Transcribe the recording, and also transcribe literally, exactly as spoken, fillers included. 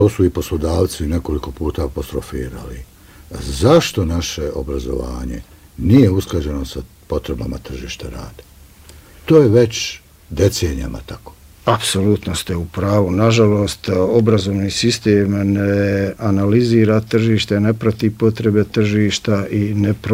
To su i poslodavci nekoliko puta apostrofirali. Zašto naše obrazovanje nije usklađeno sa potrebama tržišta rada? To je već decenijama tako. Apsolutno ste u pravu. Nažalost, obrazovni sistem ne analizira tržište, ne prati potrebe tržišta i ne